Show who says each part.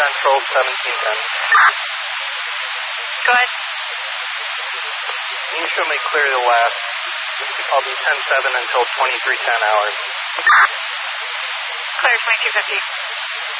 Speaker 1: Central, 1710.
Speaker 2: Go ahead.
Speaker 1: Can you show me clear to the left? I'll do 10-7 until 2310 hours.
Speaker 2: Clear 2250.